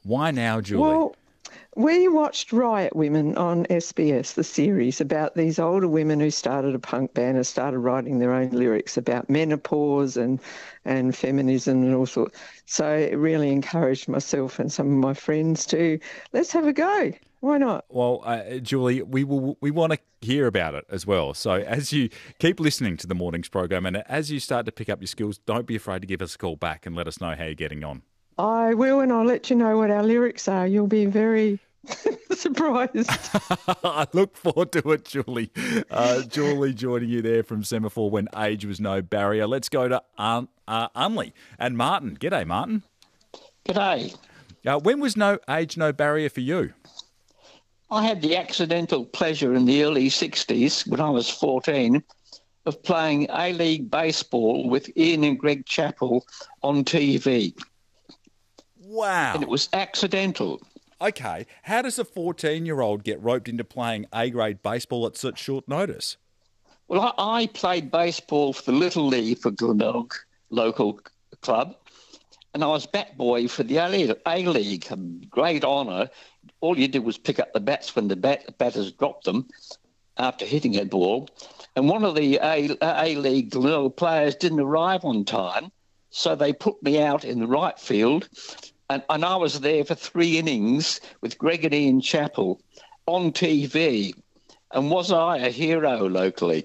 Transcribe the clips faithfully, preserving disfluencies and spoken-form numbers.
Why now, Julie? Well, we watched Riot Women on S B S, the series about these older women who started a punk band and started writing their own lyrics about menopause and, and feminism and all sorts. So it really encouraged myself and some of my friends to, let's have a go. Why not? Well, uh, Julie, we will we want to hear about it as well. So as you keep listening to the morning's program and as you start to pick up your skills, don't be afraid to give us a call back and let us know how you're getting on. I will, and I'll let you know what our lyrics are. You'll be very surprised. I look forward to it, Julie. Uh, Julie joining you there from Semaphore when age was no barrier. Let's go to Un- uh, Unley and Martin. G'day, Martin. G'day. Uh, when was no age no barrier for you? I had the accidental pleasure in the early sixties, when I was fourteen, of playing A-League baseball with Ian and Greg Chappell on T V. Wow. And it was accidental. Okay. How does a fourteen-year-old get roped into playing A-grade baseball at such short notice? Well, I, I played baseball for the Little League for Glenelg local club, and I was bat boy for the A-League, a great honour. All you did was pick up the bats when the bat, batters dropped them after hitting a ball. And one of the A, A-League Glenelg players didn't arrive on time, so they put me out in the right field. And, and I was there for three innings with Greg and Ian Chappell on T V. And was I a hero locally?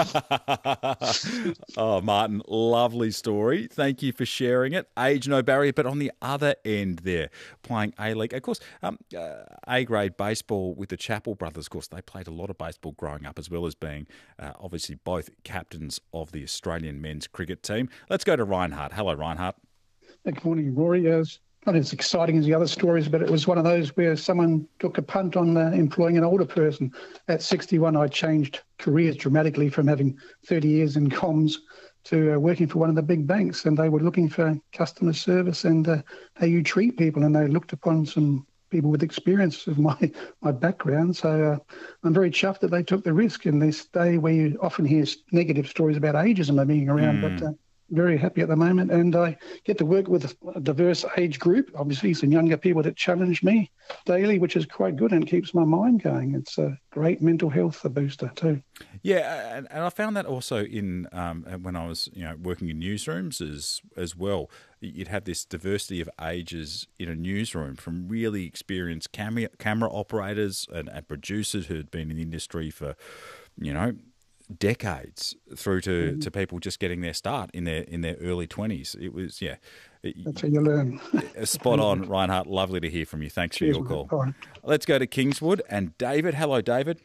Oh, Martin, lovely story. Thank you for sharing it. Age no barrier, but on the other end there, playing A-League. Of course, um, uh, A-grade baseball with the Chappell brothers, of course, they played a lot of baseball growing up, as well as being uh, obviously both captains of the Australian men's cricket team. Let's go to Reinhardt. Hello, Reinhardt. Good morning, Rory. Yes. Not as exciting as the other stories, but it was one of those where someone took a punt on uh, employing an older person. At sixty-one, I changed careers dramatically from having thirty years in comms to uh, working for one of the big banks, and they were looking for customer service and uh, how you treat people, and they looked upon some people with experience of my, my background. So uh, I'm very chuffed that they took the risk in this day where you often hear negative stories about ageism being around, mm. but... Uh, very happy at the moment, and I get to work with a diverse age group, obviously some younger people that challenge me daily, which is quite good and keeps my mind going. It's a great mental health booster too. Yeah, and, and I found that also in um, when I was you know working in newsrooms as as well. You'd have this diversity of ages in a newsroom, from really experienced camera camera operators and, and producers who had been in the industry for, you know, decades, through to, mm. to people just getting their start in their in their early twenties. It was, yeah. That's how you learn. Spot on, Reinhardt. Lovely to hear from you. Thanks Cheers, for your call. Right. Let's go to Kingswood and David. Hello, David.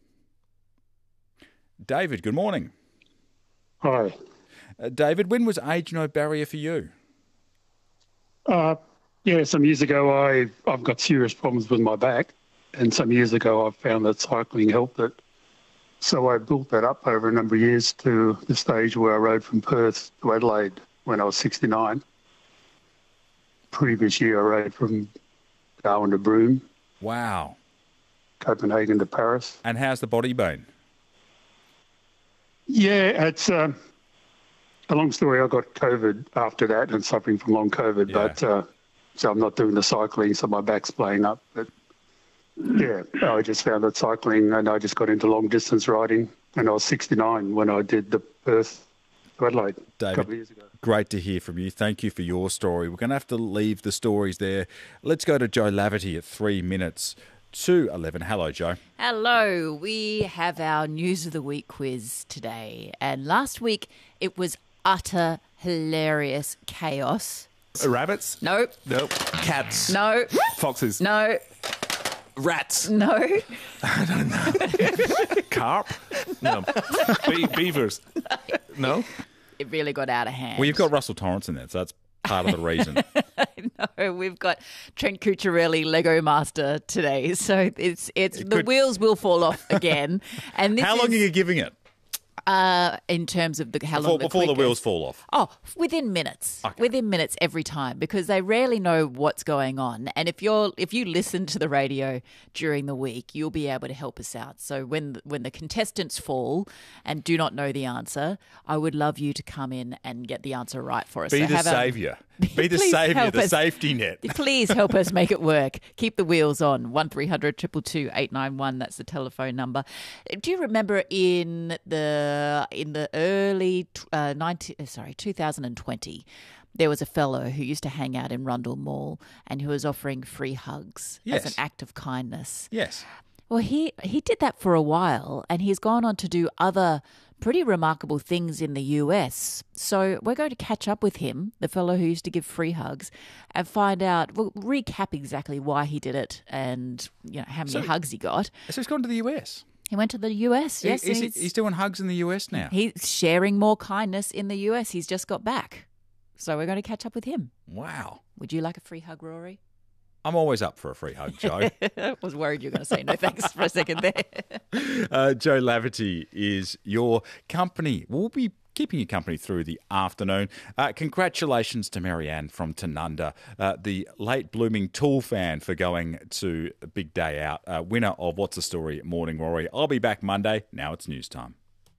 David, good morning. Hi. Uh, David, when was age no barrier for you? Uh, yeah, some years ago I, I've got serious problems with my back, and some years ago I found that cycling helped it. So I built that up over a number of years to the stage where I rode from Perth to Adelaide when I was sixty-nine. Previous year I rode from Darwin to Broome. Wow. Copenhagen to Paris. And how's the body been? Yeah, it's uh, a long story. I got COVID after that and suffering from long COVID, yeah. but uh, so I'm not doing the cycling, so my back's playing up. But yeah, I just found that cycling, and I just got into long distance riding, and I was sixty-nine when I did the Perth to Adelaide David, a couple of years ago. Great to hear from you. Thank you for your story. We're going to have to leave the stories there. Let's go to Joe Laverty at three minutes to eleven. Hello, Joe. Hello. We have our News of the Week quiz today, and last week it was utter hilarious chaos. Rabbits? Nope. Nope. Cats? No. Foxes? No. Rats? No. I don't know. Carp? No. Be- beavers? No. It really got out of hand. Well, you've got Russell Torrance in there, so that's part of the reason. No, we've got Trent Cucciarelli, Lego Master today, so it's it's It the could- wheels will fall off again. And this How long is, are you giving it? Uh, in terms of the how Before, long the before the quickest. wheels fall off. Oh, within minutes. Okay. Within minutes every time, because they rarely know what's going on. And if you're if you listen to the radio during the week, you'll be able to help us out. So when when the contestants fall and do not know the answer, I would love you to come in and get the answer right for us. Be so the have a- saviour. Be the Please saviour, help the us. safety net. Please help us make it work. Keep the wheels on. one three hundred two two two eight nine one. That's the telephone number. Do you remember in the in the early uh, nineteen sorry two thousand twenty, there was a fellow who used to hang out in Rundle Mall and who was offering free hugs Yes. as an act of kindness. Yes. Well, he he did that for a while, and he's gone on to do other pretty remarkable things in the U S. So we're going to catch up with him, the fellow who used to give free hugs, and find out, we'll recap exactly why he did it and you know how many So- hugs he got. So he's gone to the U S. He went to the U S, yes. He- is and he- he's doing hugs in the U S now. he's sharing more kindness in the U S. He's just got back. So we're going to catch up with him. Wow. Would you like a free hug, Rory? I'm always up for a free hug, Joe. I was worried you were going to say no thanks for a second there. uh, Joe Laverty is your company. We'll be keeping you company through the afternoon. Uh, congratulations to Marianne from Tanunda, uh, the late blooming Tool fan, for going to a big day out. Uh, winner of What's the Story Morning Rory. I'll be back Monday. Now it's news time.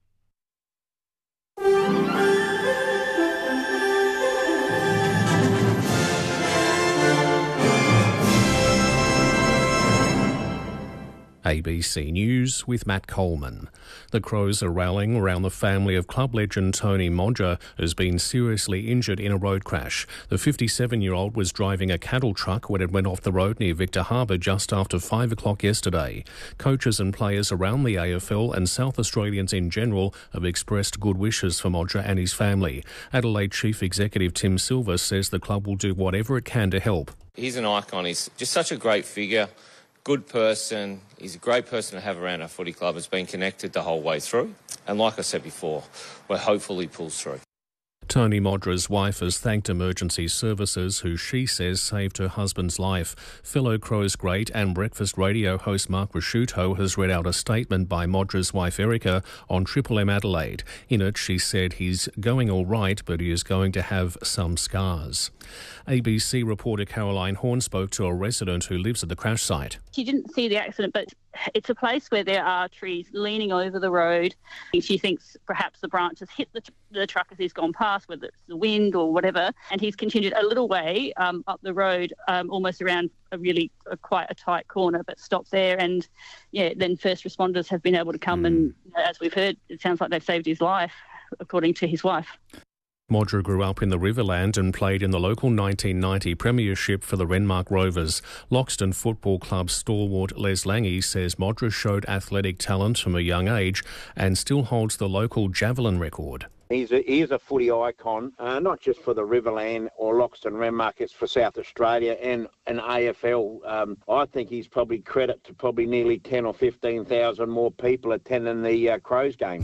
A B C News with Matt Coleman. The Crows are rallying around the family of club legend Tony Modger, who's been seriously injured in a road crash. The fifty-seven-year-old was driving a cattle truck when it went off the road near Victor Harbour just after five o'clock yesterday. Coaches and players around the A F L and South Australians in general have expressed good wishes for Modger and his family. Adelaide Chief Executive Tim Silver says the club will do whatever it can to help. He's an icon. He's just such a great figure. Good person. He's a great person to have around our footy club. Has been connected the whole way through. And like I said before, we're hopeful he pulls through. Tony Modger's wife has thanked emergency services, who she says saved her husband's life. Fellow Crows great and breakfast radio host Mark Rasciuto has read out a statement by Modger's wife Erica on Triple M Adelaide. In it, she said he's going all right, but he is going to have some scars. A B C reporter Caroline Horn spoke to a resident who lives at the crash site. She didn't see the accident, but it's a place where there are trees leaning over the road. She thinks perhaps the branches hit the, the truck as he's gone past, whether it's the wind or whatever, and he's continued a little way um, up the road, um, almost around a really a, quite a tight corner, but stopped there. And, yeah, then first responders have been able to come mm. and, as we've heard, it sounds like they've saved his life, according to his wife. Modger grew up in the Riverland and played in the local nineteen ninety premiership for the Renmark Rovers. Loxton Football Club stalwart Les Lange says Modger showed athletic talent from a young age and still holds the local javelin record. He's a, he is a footy icon, uh, not just for the Riverland or Loxton Renmark, it's for South Australia and an A F L. Um, I think he's probably credit to probably nearly ten or fifteen thousand more people attending the uh, Crows game.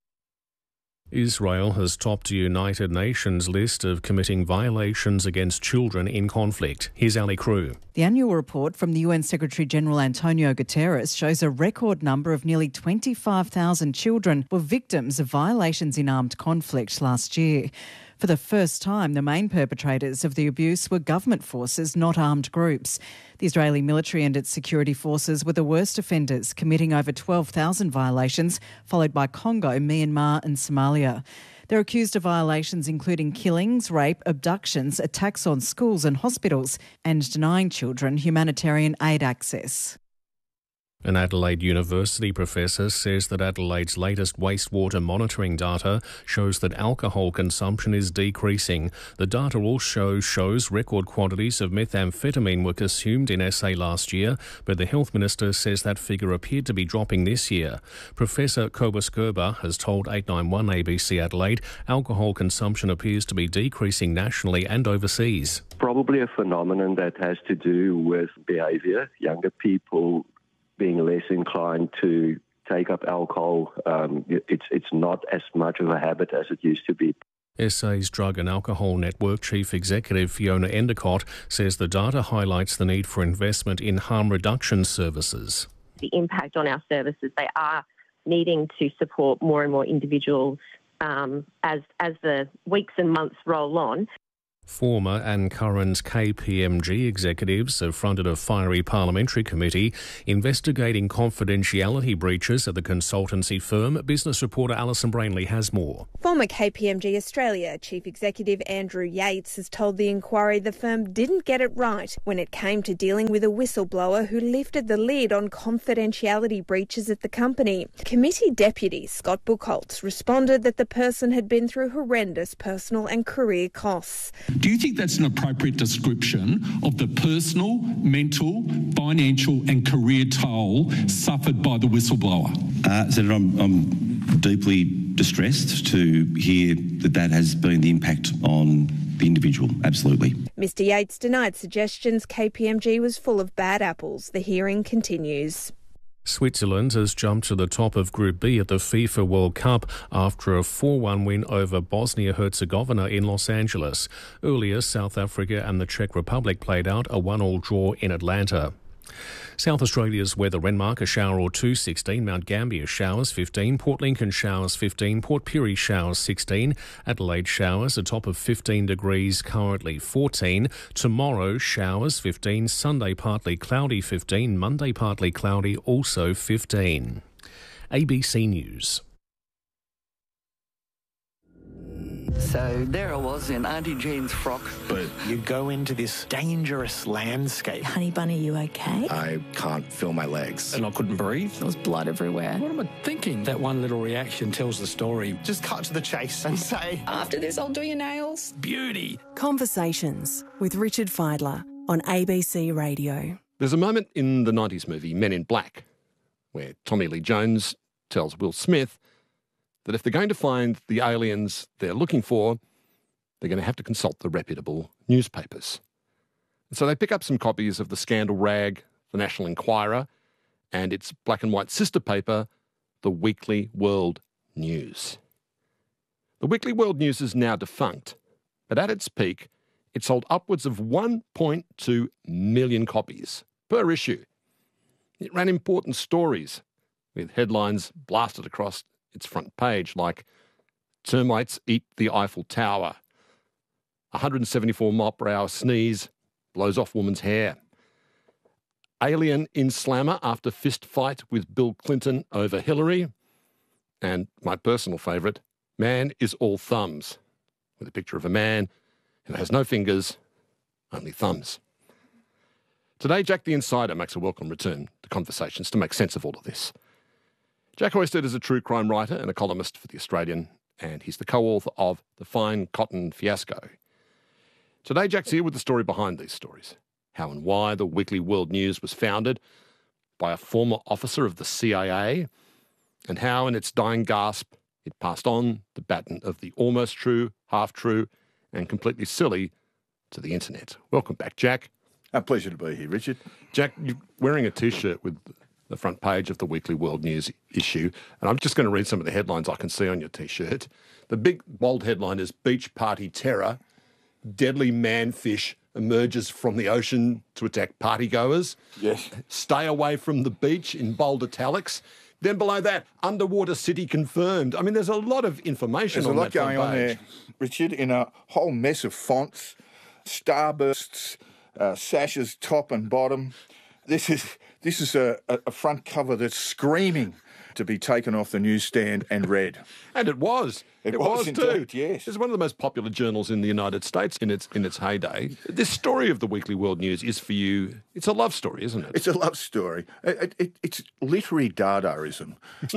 Israel has topped the United Nations list of committing violations against children in conflict. Here's Ali Crew. The annual report from the U N Secretary-General Antonio Guterres shows a record number of nearly twenty-five thousand children were victims of violations in armed conflict last year. For the first time, the main perpetrators of the abuse were government forces, not armed groups. The Israeli military and its security forces were the worst offenders, committing over twelve thousand violations, followed by Congo, Myanmar and Somalia. They're accused of violations including killings, rape, abductions, attacks on schools and hospitals, and denying children humanitarian aid access. An Adelaide University professor says that Adelaide's latest wastewater monitoring data shows that alcohol consumption is decreasing. The data also shows record quantities of methamphetamine were consumed in S A last year, but the Health Minister says that figure appeared to be dropping this year. Professor Cobus Gerber has told eight nine one A B C Adelaide alcohol consumption appears to be decreasing nationally and overseas. Probably a phenomenon that has to do with behaviour. Younger people being less inclined to take up alcohol. Um, it's it's not as much of a habit as it used to be. S A's Drug and Alcohol Network Chief Executive Fiona Endicott says the data highlights the need for investment in harm reduction services. The impact on our services, they are needing to support more and more individuals um, as as the weeks and months roll on. Former and current K P M G executives have fronted a fiery parliamentary committee investigating confidentiality breaches at the consultancy firm. Business reporter Alison Brainley has more. Former K P M G Australia Chief Executive Andrew Yates has told the inquiry the firm didn't get it right when it came to dealing with a whistleblower who lifted the lid on confidentiality breaches at the company. Committee Deputy Scott Buchholz responded that the person had been through horrendous personal and career costs. Do you think that's an appropriate description of the personal, mental, financial and career toll suffered by the whistleblower? Uh, Senator, I'm, I'm deeply distressed to hear that that has been the impact on the individual, absolutely. Mister Yates denied suggestions K P M G was full of bad apples. The hearing continues. Switzerland has jumped to the top of Group B at the FIFA World Cup after a four one win over Bosnia-Herzegovina in Los Angeles. Earlier, South Africa and the Czech Republic played out a one all draw in Atlanta. South Australia's weather: Renmark a shower or two, sixteen, Mount Gambier showers, fifteen, Port Lincoln showers, fifteen, Port Pirie showers, sixteen, Adelaide showers, a top of fifteen degrees, currently fourteen, tomorrow showers, fifteen, Sunday partly cloudy, fifteen, Monday partly cloudy, also fifteen. A B C News. So there I was in Auntie Jean's frock. But you go into this dangerous landscape. Honey Bunny, you okay? I can't feel my legs. And I couldn't breathe. There was blood everywhere. What am I thinking? That one little reaction tells the story. Just cut to the chase and say, after this, I'll do your nails. Beauty. Conversations with Richard Fidler on A B C Radio. There's a moment in the nineties movie Men in Black where Tommy Lee Jones tells Will Smith that if they're going to find the aliens they're looking for, they're going to have to consult the reputable newspapers. And so they pick up some copies of the scandal rag, the National Enquirer, and its black and white sister paper, the Weekly World News. The Weekly World News is now defunct, but at its peak, it sold upwards of one point two million copies per issue. It ran important stories with headlines blasted across its front page like termites eat the Eiffel Tower, one hundred seventy-four mile per hour sneeze blows off woman's hair, alien in slammer after fist fight with Bill Clinton over Hillary, and my personal favourite, man is all thumbs, with a picture of a man who has no fingers, only thumbs. Today, Jack the Insider makes a welcome return to Conversations to make sense of all of this. Jack Hoisted is a true crime writer and a columnist for The Australian, and he's the co-author of The Fine Cotton Fiasco. Today, Jack's here with the story behind these stories, how and why the Weekly World News was founded by a former officer of the C I A, and how in its dying gasp it passed on the baton of the almost true, half-true, and completely silly to the internet. Welcome back, Jack. A pleasure to be here, Richard. Jack, you're wearing a T-shirt with the front page of the Weekly World News issue, and I'm just going to read some of the headlines I can see on your T-shirt. The big bold headline is Beach Party Terror. Deadly manfish emerges from the ocean to attack partygoers. Yes. Stay away from the beach in bold italics. Then below that, underwater city confirmed. I mean, there's a lot of information There's on a lot that front going on page. there, Richard, in a whole mess of fonts, starbursts, uh, sashes top and bottom. This is this is a, a front cover that's screaming to be taken off the newsstand and read. And it was. It, It was, was indeed, too. yes. It's one of the most popular journals in the United States in its in its heyday. This story of the Weekly World News is for you, it's a love story, isn't it? It's a love story. It, it, it's literary Dadaism.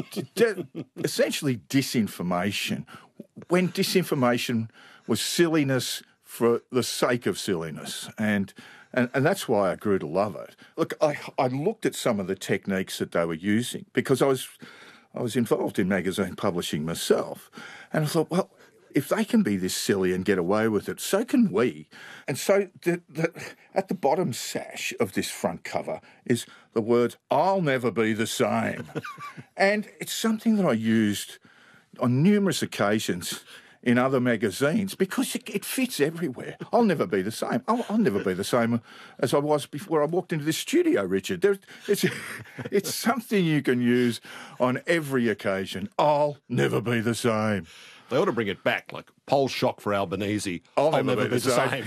De- essentially disinformation, when disinformation was silliness for the sake of silliness. And And, and that's why I grew to love it. Look, I, I looked at some of the techniques that they were using because I was I was involved in magazine publishing myself. And I thought, well, if they can be this silly and get away with it, so can we. And so the, the, at the bottom sash of this front cover is the words, I'll never be the same. And it's something that I used on numerous occasions in other magazines because it, it fits everywhere. I'll never be the same. I'll, I'll never be the same as I was before I walked into this studio, Richard. There, it's, it's something you can use on every occasion. I'll never be the same. They ought to bring it back, like poll shock for Albanese. I'll, I'll never, never be the same.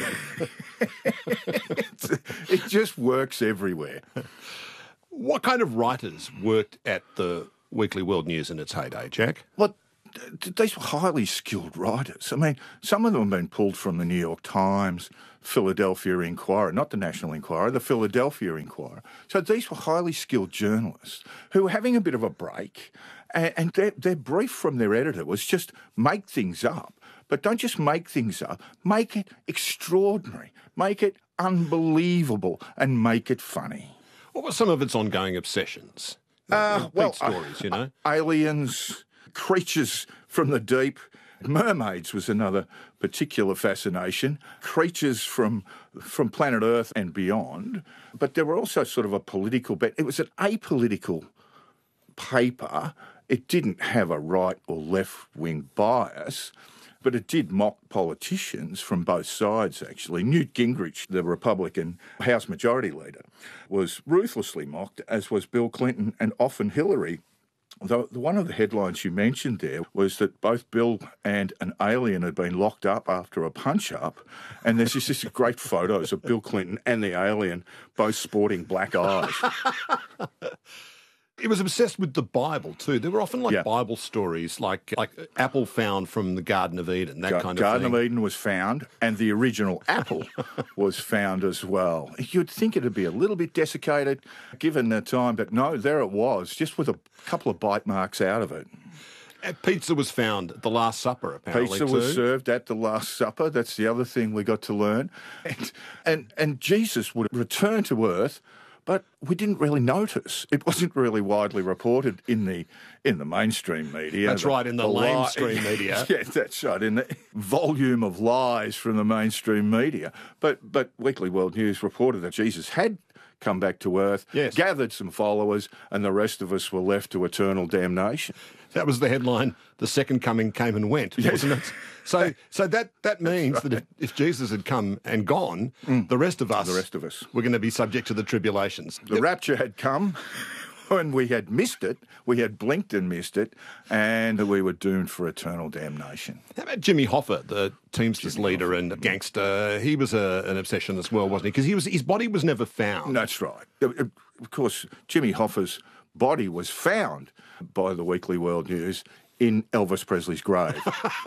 It just works everywhere. What kind of writers worked at the Weekly World News in its heyday, Jack? Well, these were highly skilled writers. I mean, some of them have been pulled from the New York Times, Philadelphia Inquirer, not the National Enquirer, the Philadelphia Inquirer. So these were highly skilled journalists who were having a bit of a break, and, and their, their brief from their editor was just make things up. But don't just make things up, make it extraordinary, make it unbelievable, and make it funny. What were some of its ongoing obsessions? Uh, well, stories, you know? Uh, aliens, creatures from the deep. Mermaids was another particular fascination. Creatures from from planet Earth and beyond. But there were also sort of a political bent. It was an apolitical paper. It didn't have a right or left-wing bias, but it did mock politicians from both sides, actually. Newt Gingrich, the Republican House Majority Leader, was ruthlessly mocked, as was Bill Clinton and often Hillary. The, the, one of the headlines you mentioned there was that both Bill and an alien had been locked up after a punch-up, and there's just this great photos of Bill Clinton and the alien both sporting black eyes. It was obsessed with the Bible too. There were often like Yeah. Bible stories, like like apple found from the Garden of Eden, that Ga- kind of Garden thing. of Eden was found, and the original apple was found as well. You'd think it'd be a little bit desiccated given the time, but no, there it was, just with a couple of bite marks out of it. Uh, Pizza was found at the Last Supper, apparently. Pizza was too. served at the Last Supper. That's the other thing we got to learn. And, and, and Jesus would return to earth, but we didn't really notice. It wasn't really widely reported in the in the mainstream media. That's right, in the li- lamestream media. Yeah, that's right, in the volume of lies from the mainstream media. But but Weekly World News reported that Jesus had come back to earth, Yes. gathered some followers, and the rest of us were left to eternal damnation. That was the headline. The second coming came and went, wasn't it? So, so that that means that if, if Jesus had come and gone, the rest of us, The rest of us. were going to be subject to the tribulations. The rapture had come, and we had missed it. We had blinked and missed it, and we were doomed for eternal damnation. How about Jimmy Hoffa, the Teamsters leader and gangster? He was a, an obsession as well, wasn't he? Because he was his body was never found. That's right. Of course, Jimmy Hoffa's body was found by the Weekly World News in Elvis Presley's grave.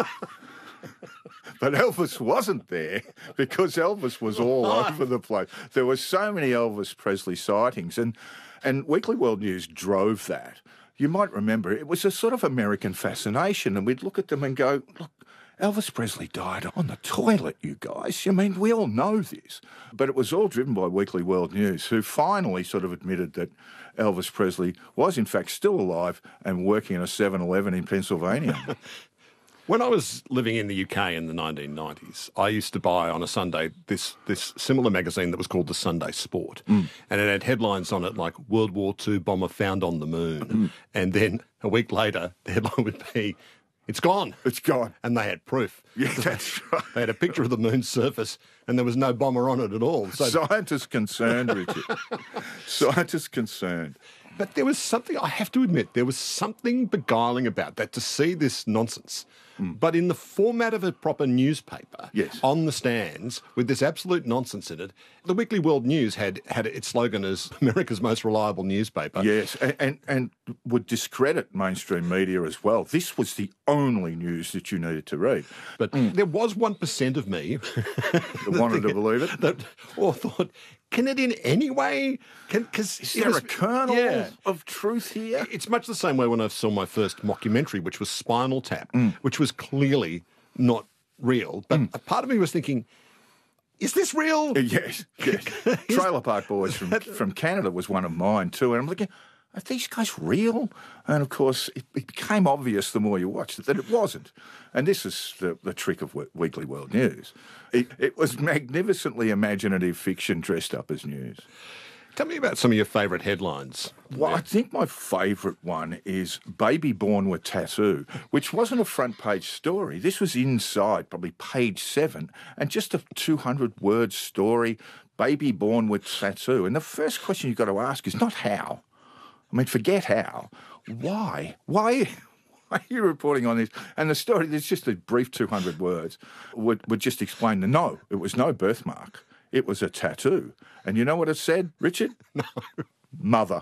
But Elvis wasn't there because Elvis was all over the place. There were so many Elvis Presley sightings, and, and Weekly World News drove that. You might remember it was a sort of American fascination, and we'd look at them and go, look, Elvis Presley died on the toilet, you guys. I mean, we all know this. But it was all driven by Weekly World News, who finally sort of admitted that Elvis Presley was, in fact, still alive and working in a seven eleven in Pennsylvania. When I was living in the U K in the nineteen nineties, I used to buy on a Sunday this this similar magazine that was called the Sunday Sport. Mm. And it had headlines on it like World War Two bomber found on the moon. Mm. And then a week later, the headline would be, it's gone. It's gone. And they had proof. Yeah, that's right. They had a picture of the moon's surface and there was no bomber on it at all. So, Scientists concerned, Richard. Scientists concerned. but there was something, I have to admit, there was something beguiling about that, to see this nonsense. But in the format of a proper newspaper, Yes. on the stands, with this absolute nonsense in it, the Weekly World News had, had its slogan as America's most reliable newspaper. Yes, and, and, and would discredit mainstream media as well. This was the only news that you needed to read. But there was one percent of me that wanted to believe it. That or thought, can it in any way? Can, cause Is it there was- a kernel Yeah. of truth here? It's much the same way when I saw my first mockumentary, which was Spinal Tap, Mm. which was clearly not real. But a part of me was thinking, is this real? Uh, Yes, yes. Trailer Park Boys from, from Canada was one of mine too. And I'm looking, are these guys real? And of course, it, it became obvious the more you watched it that it wasn't. And this is the, the trick of we- Weekly World News. It, it was magnificently imaginative fiction dressed up as news. Tell me about some of your favourite headlines. Well, I think my favourite one is Baby Born with Tattoo, which wasn't a front page story. This was inside, probably page seven, and just a two hundred word story, Baby Born with Tattoo. And the first question you've got to ask is not how. I mean, forget how. Why? Why? are you reporting on this? And the story, there's just a brief two hundred words, would, would just explain the no, it was no birthmark. It was a tattoo. And you know what it said, Richard? No. Mother.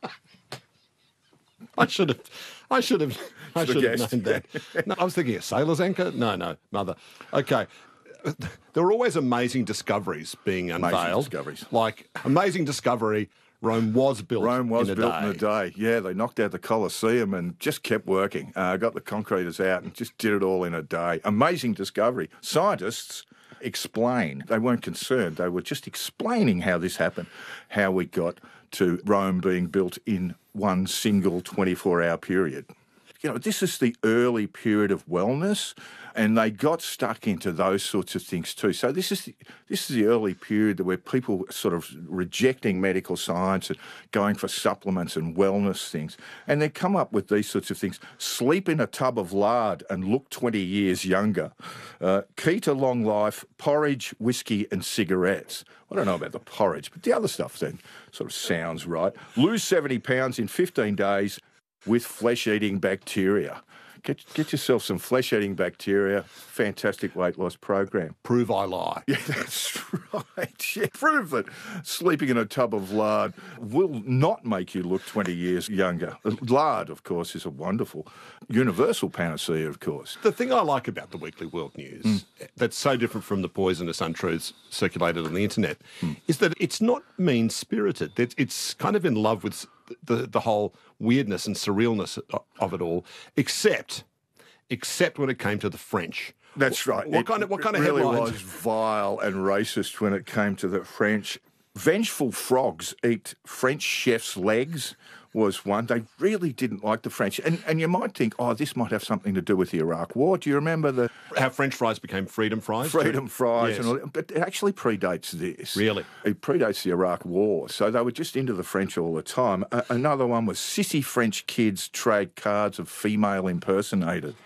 I should have, I should have, I Should should have have known that. No, I was thinking a sailor's anchor. No, no, mother. Okay. There are always amazing discoveries being unveiled. Amazing discoveries. Like, amazing discovery, Rome was built Rome was in a built day. in a day. Yeah, they knocked out the Colosseum and just kept working. Uh, got the concreters out and just did it all in a day. Amazing discovery. Scientists explain. They weren't concerned. They were just explaining how this happened, how we got to Rome being built in one single twenty-four hour period. You know, this is the early period of wellness, and they got stuck into those sorts of things too. So this is the, this is the early period where people are sort of rejecting medical science and going for supplements and wellness things. And they come up with these sorts of things. Sleep in a tub of lard and look twenty years younger. Uh, key to long life, porridge, whiskey and cigarettes. I don't know about the porridge, but the other stuff then sort of sounds right. Lose seventy pounds in fifteen days. With flesh-eating bacteria. Get, get yourself some flesh-eating bacteria. Fantastic weight loss program. Prove I lie. Yeah, that's right. Yeah, prove that sleeping in a tub of lard will not make you look twenty years younger. Lard, of course, is a wonderful universal panacea, of course. The thing I like about the Weekly World News Mm. that's so different from the poisonous untruths circulated on the internet Mm. is that it's not mean-spirited. It's, it's kind of in love with the, the whole weirdness and surrealness of it all, except except when it came to the French. That's right. What It kind of what kind of really headlines? was vile and racist when it came to the French. Vengeful frogs eat French chefs' legs was one. They really didn't like the French. And and you might think, oh, this might have something to do with the Iraq War. Do you remember the... How French fries became freedom fries? Freedom fries Yes. and all that. But it actually predates this. Really? It predates the Iraq War. So they were just into the French all the time. A- another one was sissy French kids trade cards of female impersonators.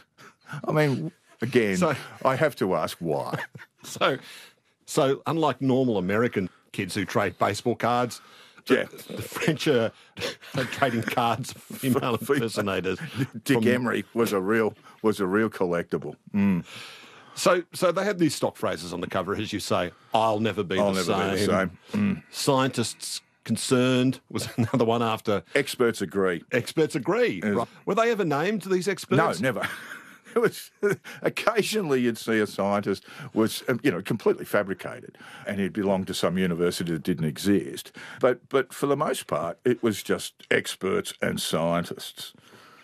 I mean, again, So- I have to ask why. So, so unlike normal American kids who trade baseball cards, the, Yeah. the French are, are trading cards of female impersonators. Dick from- Emery was a real was a real collectible. Mm. So, so they had these stock phrases on the cover, as you say. I'll never be, I'll the, never same. be the same. Mm. Scientists concerned was another one after. Experts agree. Experts agree. Yes. Right. Were they ever named, these experts? No, never. It was occasionally you'd see a scientist was um, you know completely fabricated, and he'd belong to some university that didn't exist. But but for the most part, it was just experts and scientists.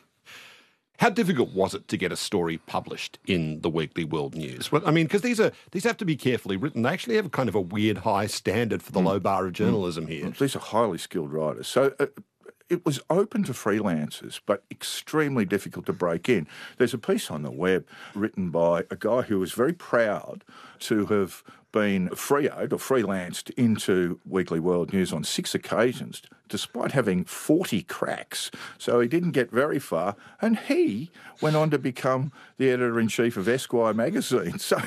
How difficult was it to get a story published in the Weekly World News? Well, I mean, because these are these have to be carefully written. They actually have a kind of a weird high standard for the low bar of journalism here. These are highly skilled writers. So uh, it was open to freelancers, but extremely difficult to break in. There's a piece on the web written by a guy who was very proud to have been freeoed or freelanced into Weekly World News on six occasions, despite having forty cracks. So he didn't get very far, and he went on to become the editor-in-chief of Esquire magazine. So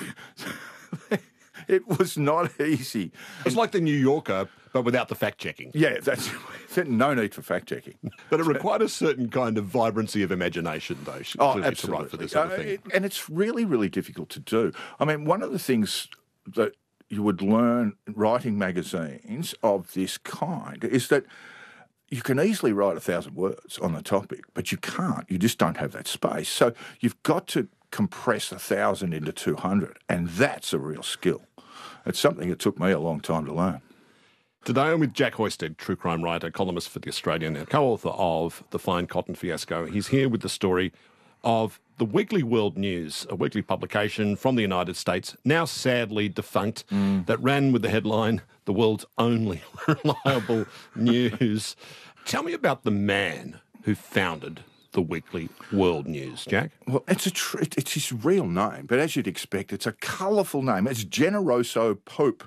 it was not easy. It's like the New Yorker, but without the fact-checking. Yeah, that's no need for fact-checking. But it required a certain kind of vibrancy of imagination, though, to, Oh, to absolutely. write for this sort of Uh, thing. it- and it's really, really difficult to do. I mean, one of the things that you would learn writing magazines of this kind is that you can easily write a thousand words on the topic, but you can't. You just don't have that space. So you've got to compress a thousand into two hundred, and that's a real skill. It's something that took me a long time to learn. Today I'm with Jack Hoisted, true crime writer, columnist for The Australian, and co-author of The Fine Cotton Fiasco. He's here with the story of the Weekly World News, a weekly publication from the United States, now sadly defunct, that ran with the headline, "The World's Only Reliable News." Tell me about the man who founded the Weekly World News, Jack. Well, it's a tr- it's his real name, but as you'd expect, it's a colourful name. It's Generoso Pope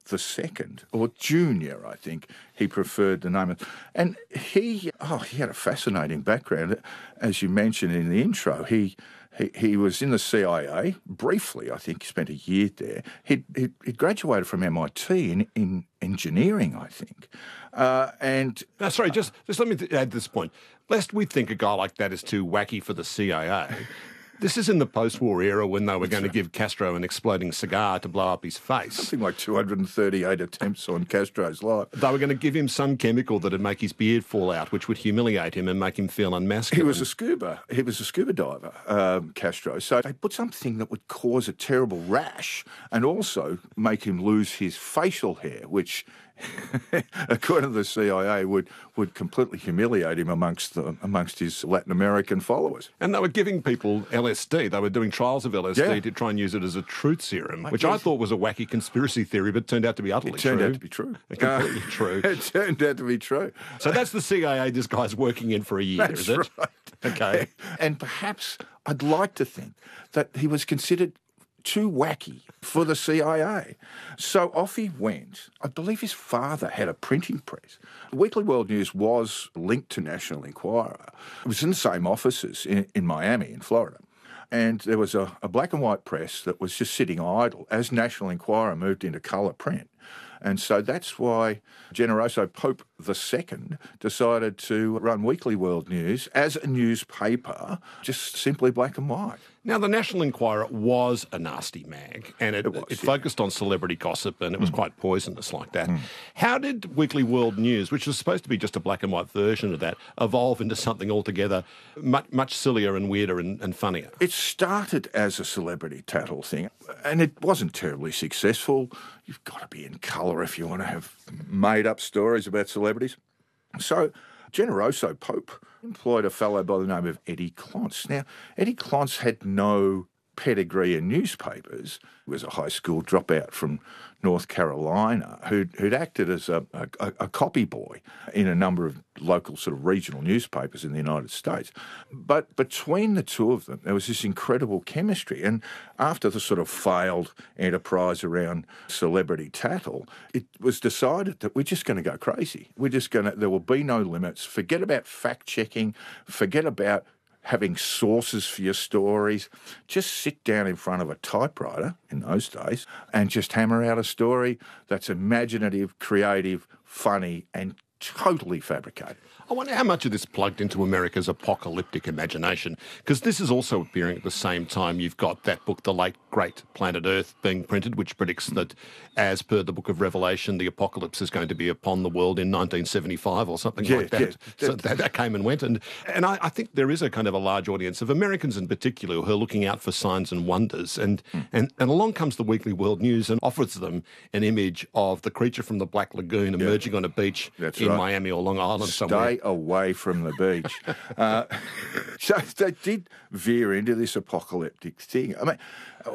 the Second, or Junior, I think he preferred the name. And he, oh, he had a fascinating background. As you mentioned in the intro, he he, he was in the C I A briefly. I think he spent a year there. He he, he graduated from M I T in, in engineering, I think. Uh, and no, sorry, just just let me th- add this point. Lest we think a guy like that is too wacky for the C I A. This is in the post-war era when they were going to give Castro an exploding cigar to blow up his face. Something like two hundred thirty-eight attempts on Castro's life. They were going to give him some chemical that would make his beard fall out, which would humiliate him and make him feel unmasculine. He was a scuba. He was a scuba diver, um, Castro. So they put something that would cause a terrible rash and also make him lose his facial hair, which, according to the C I A, would, would completely humiliate him amongst the, amongst his Latin American followers. And they were giving people L S D. They were doing trials of L S D yeah. to try and use it as a truth serum, Mate, which yes. I thought was a wacky conspiracy theory, but turned out to be utterly true. It turned true. out to be true. Completely uh, true. It turned out to be true. So that's the C I A this guy's working in for a year, that's is it? Right. Okay. And perhaps I'd like to think that he was considered too wacky for the C I A. So off he went. I believe his father had a printing press. Weekly World News was linked to National Enquirer. It was in the same offices in, in Miami, in Florida. And there was a, a black and white press that was just sitting idle as National Enquirer moved into colour print. And so that's why Generoso Pope the Second decided to run Weekly World News as a newspaper, just simply black and white. Now, the National Enquirer was a nasty mag, and it, it, was, it yeah. focused on celebrity gossip, and it was mm. quite poisonous like that. Mm. How did Weekly World News, which was supposed to be just a black and white version of that, evolve into something altogether much, much sillier and weirder and, and funnier? It started as a celebrity tattle thing, and it wasn't terribly successful. You've got to be in colour if you want to have made-up stories about celebrities. So Generoso Pope employed a fellow by the name of Eddie Clonce. Now, Eddie Clonce had no pedigree in newspapers. He was a high school dropout from North Carolina who'd, who'd acted as a, a, a copy boy in a number of local sort of regional newspapers in the United States. But between the two of them, there was this incredible chemistry. And after the sort of failed enterprise around celebrity tattle, it was decided that we're just going to go crazy. We're just going to, there will be no limits. Forget about fact-checking. Forget about having sources for your stories. Just sit down in front of a typewriter in those days and just hammer out a story that's imaginative, creative, funny, and totally fabricated. I wonder how much of this plugged into America's apocalyptic imagination, because this is also appearing at the same time you've got that book, The Late Great Planet Earth, being printed, which predicts that, as per the Book of Revelation, the apocalypse is going to be upon the world in nineteen seventy-five or something yeah, like that. Yeah. So that, that came and went. And, and I, I think there is a kind of a large audience of Americans in particular who are looking out for signs and wonders. And, mm. and, and along comes the Weekly World News and offers them an image of the creature from the Black Lagoon emerging yeah. on a beach That's in right. Miami or Long Island Stay somewhere. away from the beach. uh, so they did veer into this apocalyptic thing. I mean,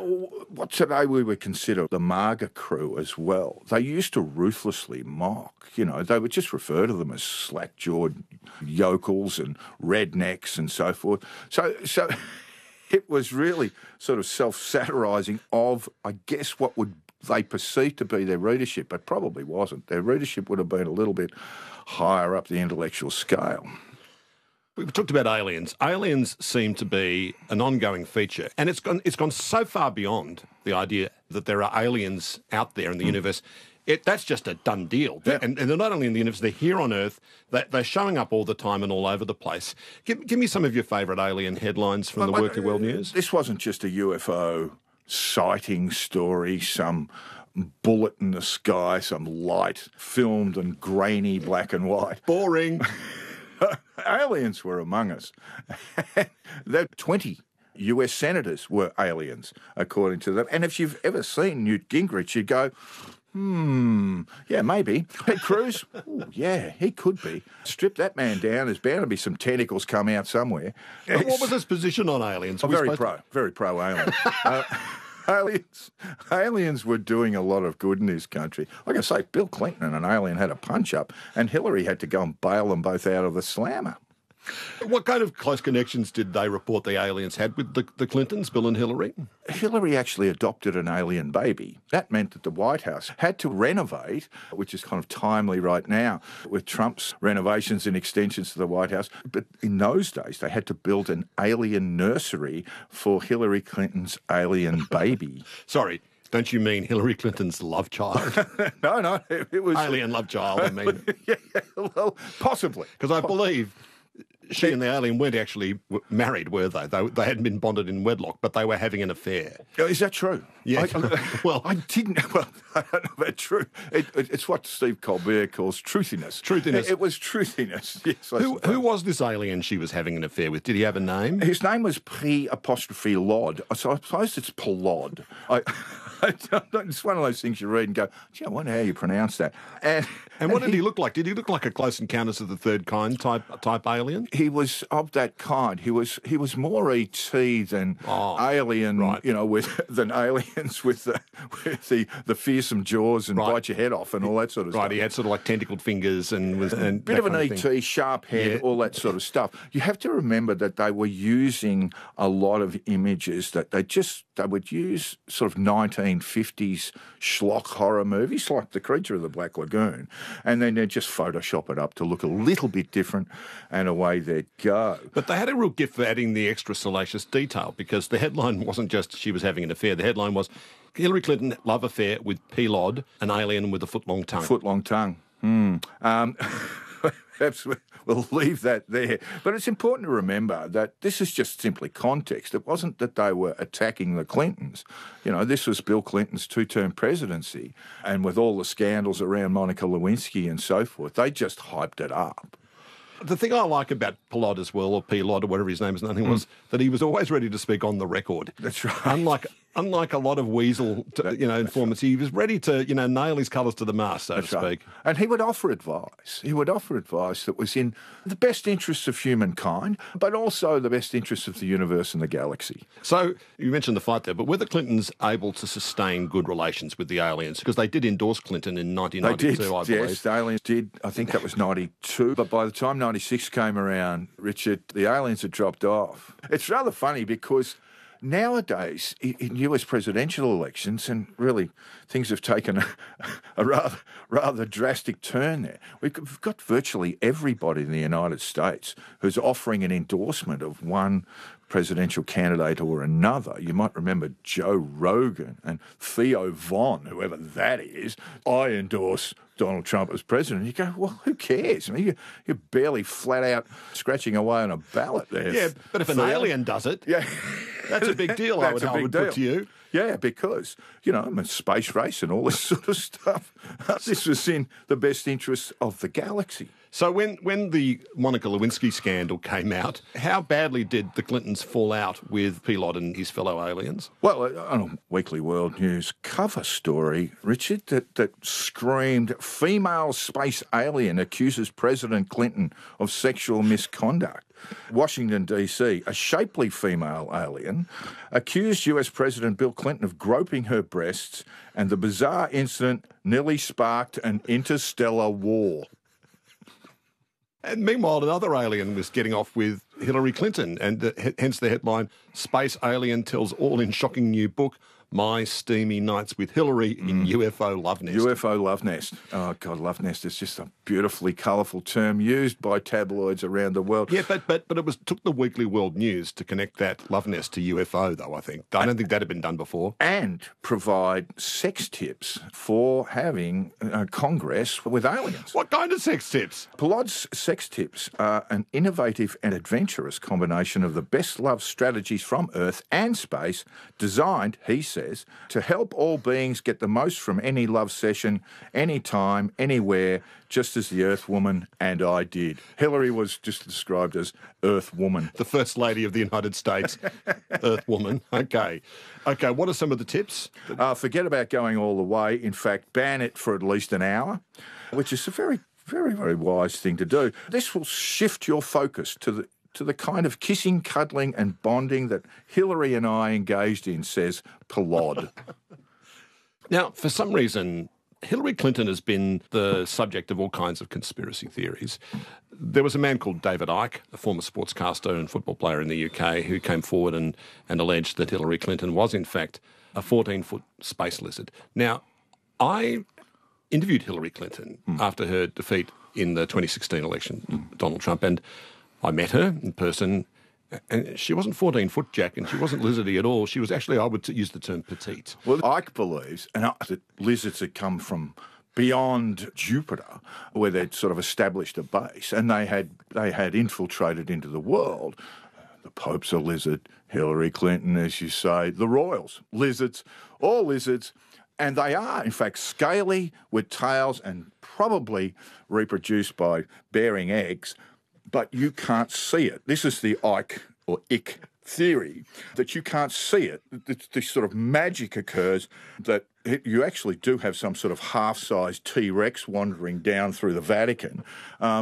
what today we would consider the MAGA crew as well. They used to ruthlessly mock, you know, they would just refer to them as slack-jawed yokels and rednecks and so forth. So, so it was really sort of self-satirising of, I guess, what would they perceived to be their readership, but probably wasn't. Their readership would have been a little bit higher up the intellectual scale. We've talked about aliens. Aliens seem to be an ongoing feature, and it's gone, it's gone so far beyond the idea that there are aliens out there in the mm. universe. It, that's just a done deal. Yeah. And, and they're not only in the universe, they're here on Earth. They're, they're showing up all the time and all over the place. Give, give me some of your favourite alien headlines from but, the Weekly World News. This wasn't just a U F O sighting story, some bullet in the sky, some light filmed and grainy black and white. Boring. Aliens were among us. There twenty U S senators were aliens, according to them. And if you've ever seen Newt Gingrich, you'd go, hmm, yeah, maybe. Ted Cruz, ooh, yeah, he could be. Strip that man down, there's bound to be some tentacles come out somewhere. What was his position on aliens? Oh, very pro, to... very pro-alien. uh, Aliens, aliens were doing a lot of good in this country. Like I say, Bill Clinton and an alien had a punch-up, and Hillary had to go and bail them both out of the slammer. What kind of close connections did they report the aliens had with the, the Clintons, Bill and Hillary? Hillary actually adopted an alien baby. That meant that the White House had to renovate, which is kind of timely right now with Trump's renovations and extensions to the White House. But in those days, they had to build an alien nursery for Hillary Clinton's alien baby. Sorry. Don't you mean Hillary Clinton's love child? no, no, it, it was... Alien love child, I mean. yeah, well, possibly. Because I believe she and the alien weren't actually w- married, were they? they? They hadn't been bonded in wedlock, but they were having an affair. Oh, is that true? Yeah. I, well, I didn't... Well, I don't know about true. It, it, it's what Steve Colbert calls truthiness. Truthiness. It, it was truthiness, yes. Who, who was this alien she was having an affair with? Did he have a name? His name was P apostrophe Lod. So I suppose it's Plod. I... It's one of those things you read and go, gee, I wonder how you pronounce that. And, and what and did he, he look like? Did he look like a Close Encounters of the Third Kind type type alien? He was of that kind. He was he was more E T than oh, alien, right. you know, with than aliens with the with the, the fearsome jaws and right. bite your head off and all that sort of right, stuff. Right, he had sort of like tentacled fingers and was a and bit of an of E T, sharp head, yeah. all that sort of stuff. You have to remember that they were using a lot of images that they just they would use sort of nineteen fifties schlock horror movies like The Creature of the Black Lagoon, and then they'd just Photoshop it up to look a little bit different, and away they'd go. But they had a real gift for adding the extra salacious detail, because the headline wasn't just she was having an affair. The headline was Hillary Clinton love affair with P. Lod, an alien with a foot-long tongue. Foot-long tongue. Hmm. Um, perhaps we'll leave that there. But it's important to remember that this is just simply context. It wasn't that they were attacking the Clintons. You know, this was Bill Clinton's two-term presidency, and with all the scandals around Monica Lewinsky and so forth, they just hyped it up. The thing I like about Plod as well, or P. Lod, or whatever his name is, nothing, mm. was that he was always ready to speak on the record. That's right. Unlike unlike a lot of weasel, to, you know, informants, he was ready to, you know, nail his colours to the mast, so That's to speak. Right. And he would offer advice. He would offer advice that was in the best interests of humankind, but also the best interests of the universe and the galaxy. So you mentioned the fight there, but were the Clintons able to sustain good relations with the aliens? Because they did endorse Clinton in nineteen ninety-two, they did, I believe. Yes, the aliens did. I think that was ninety-two. But by the time ninety-six came around, Richard, the aliens had dropped off. It's rather funny because nowadays, in U S presidential elections, and really things have taken a, a rather rather drastic turn there, we've got virtually everybody in the United States who's offering an endorsement of one presidential candidate or another. You might remember Joe Rogan and Theo Von, whoever that is. I endorse Donald Trump as president. You go, well, who cares? I mean, you, you're barely flat out scratching away on a ballot there. Yeah, but if an Theo. alien does it, yeah, that's a big deal, I would, I would put to you. Yeah, because, you know, I'm a space race and all this sort of stuff. This was in the best interests of the galaxy. So when, when the Monica Lewinsky scandal came out, how badly did the Clintons fall out with P. Lod and his fellow aliens? Well, on a Weekly World News cover story, Richard, that, that screamed, female space alien accuses President Clinton of sexual misconduct. Washington, D C, a shapely female alien accused U S President Bill Clinton of groping her breasts, and the bizarre incident nearly sparked an interstellar war. And meanwhile, another alien was getting off with Hillary Clinton, and uh, hence the headline, Space Alien Tells All in Shocking New Book, My Steamy Nights with Hillary in mm. U F O Love Nest. U F O Love Nest. Oh, God, Love Nest is just a beautifully colourful term used by tabloids around the world. Yeah, but but but it was took the Weekly World News to connect that Love Nest to U F O, though, I think. I don't think that had been done before. And provide sex tips for having a Congress with aliens. What kind of sex tips? Plod's sex tips are an innovative and adventurous combination of the best love strategies from Earth and space, designed, he says, to help all beings get the most from any love session, anytime, anywhere, just as the Earth Woman and I did. Hillary was just described as Earth Woman. The First Lady of the United States, Earth Woman. Okay. Okay, what are some of the tips? Uh, forget about going all the way. In fact, ban it for at least an hour, which is a very, very, very wise thing to do. This will shift your focus to the to the kind of kissing, cuddling and bonding that Hillary and I engaged in, says Plod. Now, for some reason, Hillary Clinton has been the subject of all kinds of conspiracy theories. There was a man called David Icke, a former sportscaster and football player in the U K, who came forward and, and alleged that Hillary Clinton was, in fact, a fourteen-foot space lizard. Now, I interviewed Hillary Clinton mm. after her defeat in the twenty sixteen election, mm. Donald Trump, and I met her in person, and she wasn't fourteen-foot, Jack, and she wasn't lizardy at all. She was actually, I would use the term petite. Well, Ike believes and that lizards had come from beyond Jupiter, where they'd sort of established a base, and they had they had infiltrated into the world. The Pope's a lizard, Hillary Clinton, as you say, the royals, lizards, all lizards, and they are, in fact, scaly with tails and probably reproduced by bearing eggs, but you can't see it. This is the Ike or Ick theory, that you can't see it. This sort of magic occurs that you actually do have some sort of half-sized T-Rex wandering down through the Vatican. Um,